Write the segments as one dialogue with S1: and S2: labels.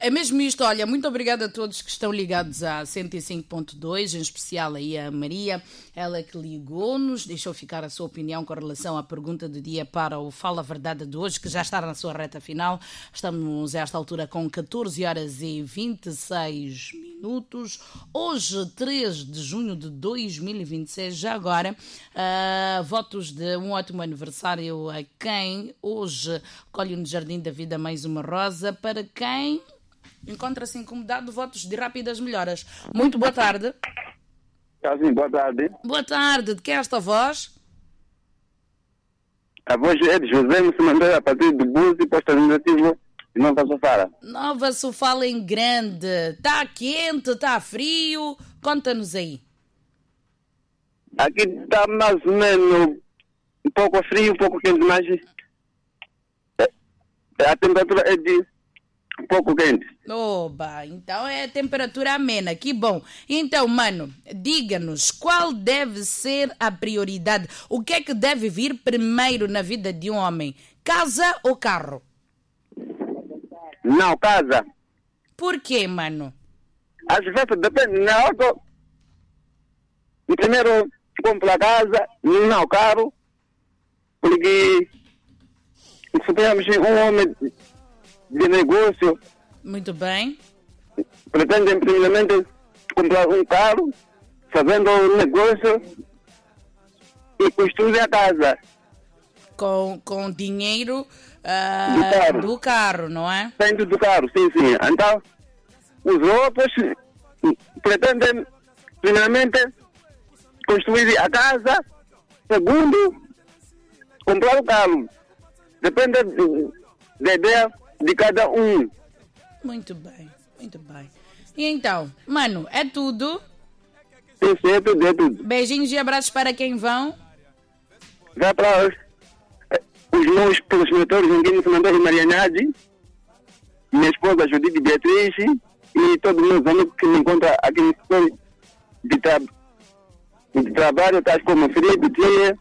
S1: É mesmo isto, olha, muito obrigada a todos que estão ligados a 105.2, em especial aí a Maria, ela que ligou-nos, deixou ficar a sua opinião com relação à pergunta do dia para o Fala a Verdade de hoje, que já está na sua reta final. Estamos a esta altura com 14 horas e 26 minutos. Hoje, 3 de junho de 2026, já agora, votos de um ótimo aniversário a quem hoje colhe no Jardim da Vida mais uma rosa, para quem encontra-se incomodado, votos de rápidas melhoras. Muito boa tarde.
S2: Sim, boa tarde.
S1: Boa tarde, de quem é esta voz?
S2: A voz é de José Mussimandé, a partir de Búzios, posto administrativo de Nova Sofala.
S1: Nova Sofala em grande. Está quente, está frio? Conta-nos aí.
S2: Aqui está mais ou menos um pouco frio, um pouco quente, mas a temperatura é de um pouco quente.
S1: Oba, então é a temperatura amena, que bom. Então, mano, diga-nos qual deve ser a prioridade. O que é que deve vir primeiro na vida de um homem? Casa ou carro?
S2: Não, casa.
S1: Por quê, mano?
S2: Às vezes depende, na auto. Primeiro compro a casa, não carro, porque suponhamos um homem de negócio.
S1: Muito bem.
S2: Pretendem primeiramente comprar um carro, fazendo um negócio e construir a casa.
S1: Com dinheiro do carro, não é?
S2: Dentro do carro, sim. Então, os outros pretendem primeiramente construir a casa, segundo, comprar o carro. Depende da ideia de cada um.
S1: Muito bem, muito bem. E então, mano, é tudo?
S2: Sim, é tudo.
S1: Beijinhos e abraços para quem vão.
S2: Vai para os meus progenitores, Ninguém se mandou, Maria Nadi, minha esposa Judite Beatriz e todos os meus amigos que me encontram aqui no setor de trabalho, tais como Felipe, Tia,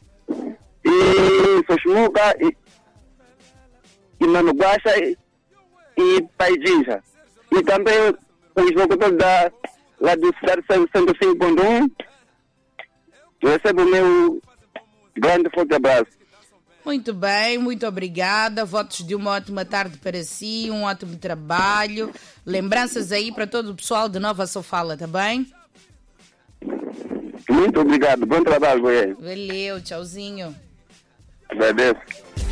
S2: e Soshmuka, e Mano Guaxa e Paidinja. E também os locutores lá do Cidade 105.1. Recebo o meu grande forte abraço.
S1: Muito bem, muito obrigada. Votos de uma ótima tarde para si, um ótimo trabalho. Lembranças aí para todo o pessoal de Nova Sofala, tá bem?
S2: Muito obrigado, bom trabalho, Goiás.
S1: Valeu, tchauzinho.
S2: Agradeço.